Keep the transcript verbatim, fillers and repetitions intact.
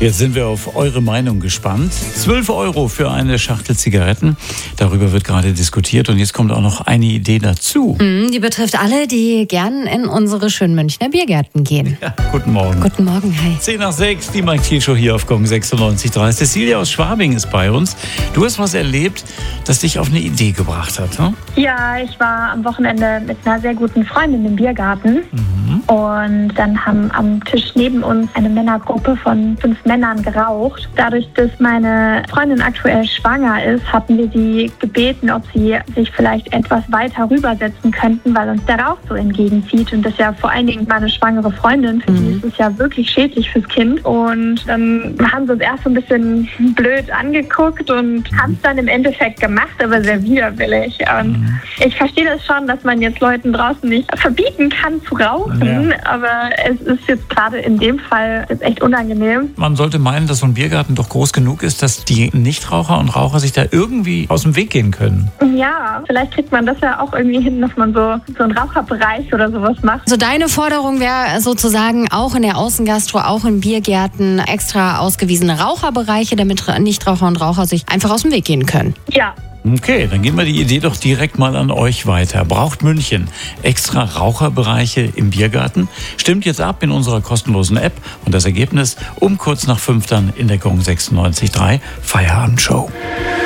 Jetzt sind wir auf eure Meinung gespannt. zwölf Euro für eine Schachtel Zigaretten. Darüber wird gerade diskutiert und jetzt kommt auch noch eine Idee dazu. Die betrifft alle, die gern in unsere schönen Münchner Biergärten gehen. Ja, guten Morgen. Guten Morgen, hi. zehn nach sechs, die Mike Thiel Show hier auf Gong sechsundneunzig Komma drei. Cecilia aus Schwabing ist bei uns. Du hast was erlebt, das dich auf eine Idee gebracht hat, hm? Ja, ich war am Wochenende mit einer sehr guten Freundin im Biergarten. Mhm. Und dann haben am Tisch neben uns eine Männergruppe von fünf Männern geraucht. Dadurch, dass meine Freundin aktuell schwanger ist, hatten wir sie gebeten, ob sie sich vielleicht etwas weiter rübersetzen könnten, weil uns der Rauch so entgegenzieht. Und das ist ja vor allen Dingen meine schwangere Freundin. Für die ist es ja wirklich schädlich fürs Kind. Und dann haben sie uns erst so ein bisschen blöd angeguckt und haben es dann im Endeffekt gemacht, aber sehr widerwillig. Und ich verstehe das schon, dass man jetzt Leuten draußen nicht verbieten kann zu rauchen, ja. Aber es ist jetzt gerade in dem Fall jetzt echt unangenehm. Man sollte meinen, dass so ein Biergarten doch groß genug ist, dass die Nichtraucher und Raucher sich da irgendwie aus dem Weg gehen können. Ja, vielleicht kriegt man das ja auch irgendwie hin, dass man so, so einen Raucherbereich oder sowas macht. So deine Forderung wäre sozusagen auch in der Außengastro, auch in Biergärten extra ausgewiesene Raucherbereiche, damit Nichtraucher und Raucher sich einfach aus dem Weg gehen können. Ja. Okay, dann geben wir die Idee doch direkt mal an euch weiter. Braucht München extra Raucherbereiche im Biergarten? Stimmt jetzt ab in unserer kostenlosen App und das Ergebnis um kurz nach fünf dann in der Gong sechsundneunzig Komma drei Feierabendshow.